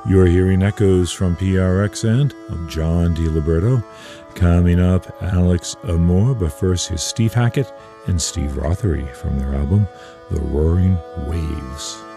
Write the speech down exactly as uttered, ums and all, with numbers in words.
You're hearing echoes from P R X and of John DiLiberto. Coming up, Alex Amour, but first here's Steve Hackett and Steve Rothery from their album, The Roaring Waves.